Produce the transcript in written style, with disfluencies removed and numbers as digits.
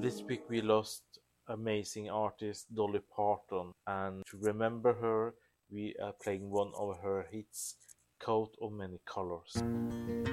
This week we lost amazing artist Dolly Parton, and to remember her, we are playing one of her hits, Coat of Many Colors.